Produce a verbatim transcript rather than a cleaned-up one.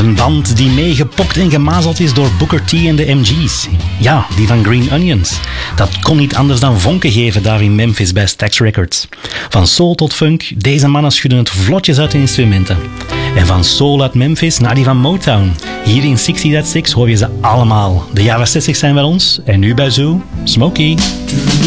Een band die meegepokt en gemazeld is door Booker T en de M G's. Ja, die van Green Onions. Dat kon niet anders dan vonken geven daar in Memphis bij Stax Records. Van soul tot funk, deze mannen schudden het vlotjes uit de instrumenten. En van soul uit Memphis naar die van Motown. Hier in zestig That Six hoor je ze allemaal. De jaren zestig zijn bij ons en nu bij Zoo, Smokey.